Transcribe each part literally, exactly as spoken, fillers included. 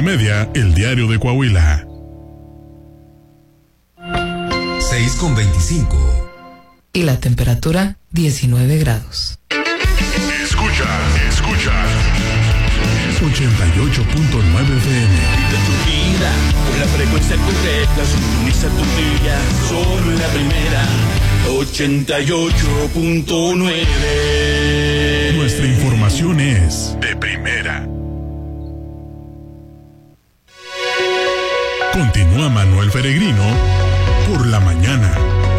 y media, El Diario de Coahuila. seis con veinticinco. Y la temperatura, diecinueve grados. Escucha, escucha. ochenta y ocho punto nueve F M. De tu vida, con la frecuencia correcta, sintoniza tu día, solo en la primera, ochenta y ocho punto nueve. Nuestra información es de primera. Continúa Manuel Peregrino por la mañana.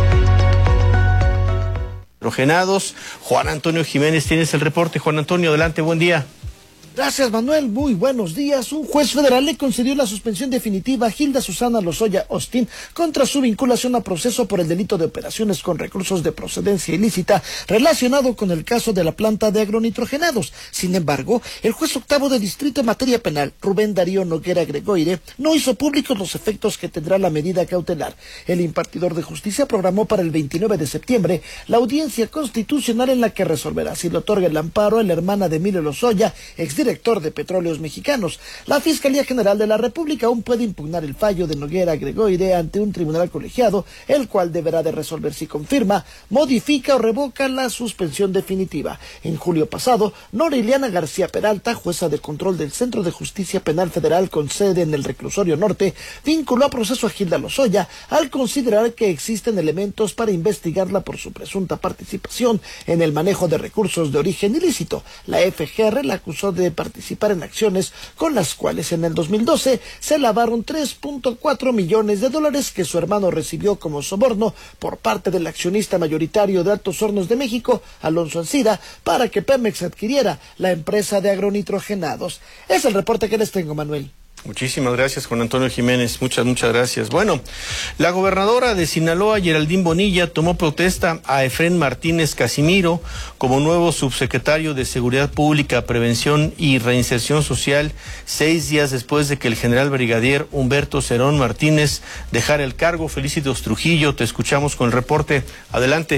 Hidrogenados. Juan Antonio Jiménez, tienes el reporte. Juan Antonio, adelante, buen día. Gracias, Manuel. Muy buenos días. Un juez federal le concedió la suspensión definitiva a Hilda Susana Lozoya Austin contra su vinculación a proceso por el delito de operaciones con recursos de procedencia ilícita relacionado con el caso de la planta de agronitrogenados. Sin embargo, el juez octavo de distrito en materia penal, Rubén Darío Noguera Gregoire, no hizo públicos los efectos que tendrá la medida cautelar. El impartidor de justicia programó para el veintinueve de septiembre la audiencia constitucional en la que resolverá si le otorga el amparo a la hermana de Emilio Lozoya, ex director de Petróleos Mexicanos. La Fiscalía General de la República aún puede impugnar el fallo de Noguera Gregoire ante un tribunal colegiado, el cual deberá de resolver si confirma, modifica o revoca la suspensión definitiva. En julio pasado, Nora Ileana García Peralta, jueza de control del Centro de Justicia Penal Federal con sede en el Reclusorio Norte, vinculó a proceso a Hilda Lozoya al considerar que existen elementos para investigarla por su presunta participación en el manejo de recursos de origen ilícito. La F G R la acusó de participar en acciones con las cuales en el dos mil doce se lavaron tres punto cuatro millones de dólares que su hermano recibió como soborno por parte del accionista mayoritario de Altos Hornos de México, Alonso Ancira, para que Pemex adquiriera la empresa de agronitrogenados. Es el reporte que les tengo, Manuel. Muchísimas gracias, Juan Antonio Jiménez. Muchas, muchas gracias. Bueno, la gobernadora de Sinaloa, Geraldine Bonilla, tomó protesta a Efrén Martínez Casimiro como nuevo subsecretario de Seguridad Pública, Prevención y Reinserción Social, seis días después de que el general brigadier Humberto Cerón Martínez dejara el cargo. Felicitos Trujillo, te escuchamos con el reporte. Adelante.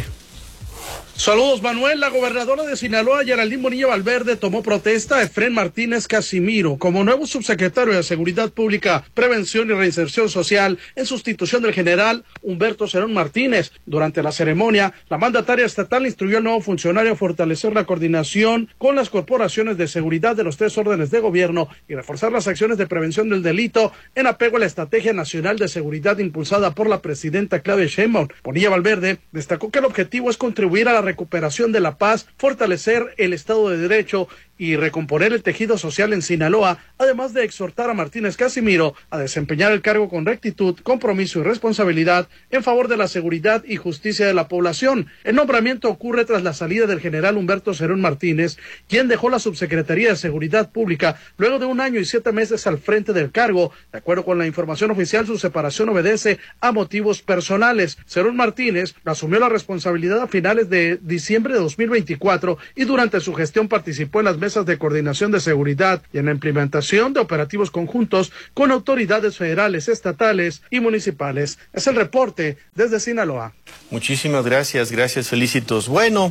Saludos, Manuel. La gobernadora de Sinaloa, Geraldine Bonilla Valverde, tomó protesta a Efrén Martínez Casimiro como nuevo subsecretario de Seguridad Pública, Prevención y Reinserción Social en sustitución del general Humberto Cerón Martínez. Durante la ceremonia, la mandataria estatal instruyó al nuevo funcionario a fortalecer la coordinación con las corporaciones de seguridad de los tres órdenes de gobierno y reforzar las acciones de prevención del delito en apego a la Estrategia Nacional de Seguridad impulsada por la presidenta Claudia Sheinbaum. Bonilla Valverde destacó que el objetivo es contribuir a la recuperación de la paz, fortalecer el Estado de Derecho y recomponer el tejido social en Sinaloa, además de exhortar a Martínez Casimiro a desempeñar el cargo con rectitud, compromiso y responsabilidad en favor de la seguridad y justicia de la población. El nombramiento ocurre tras la salida del general Humberto Cerón Martínez, quien dejó la Subsecretaría de Seguridad Pública luego de un año y siete meses al frente del cargo. De acuerdo con la información oficial, su separación obedece a motivos personales. Cerón Martínez asumió la responsabilidad a finales de diciembre de dos mil veinticuatro y durante su gestión participó en las mesas de coordinación de seguridad y en la implementación de operativos conjuntos con autoridades federales, estatales y municipales. Es el reporte desde Sinaloa. Muchísimas gracias, gracias, Felicitos. Bueno,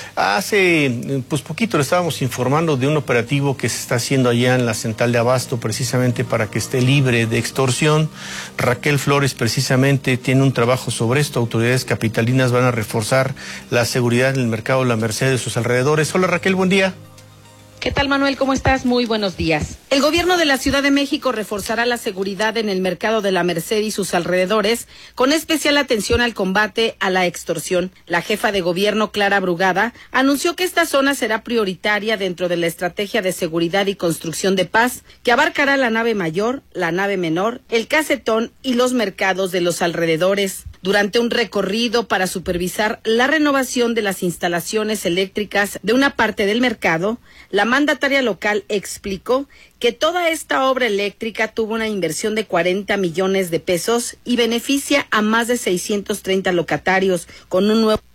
hace pues poquito le estábamos informando de un operativo que se está haciendo allá en la central de abasto precisamente para que esté libre de extorsión. Raquel Flores precisamente tiene un trabajo sobre esto. Autoridades capitalinas van a reforzar la seguridad en el mercado La Merced de sus alrededores. Hola, Raquel, buen día. ¿Qué tal, Manuel? ¿Cómo estás? Muy buenos días. El gobierno de la Ciudad de México reforzará la seguridad en el mercado de La Merced y sus alrededores, con especial atención al combate a la extorsión. La jefa de gobierno, Clara Brugada, anunció que esta zona será prioritaria dentro de la estrategia de seguridad y construcción de paz, que abarcará la nave mayor, la nave menor, el casetón y los mercados de los alrededores. Durante un recorrido para supervisar la renovación de las instalaciones eléctricas de una parte del mercado, la mandataria local explicó que toda esta obra eléctrica tuvo una inversión de cuarenta millones de pesos y beneficia a más de seiscientos treinta locatarios con un nuevo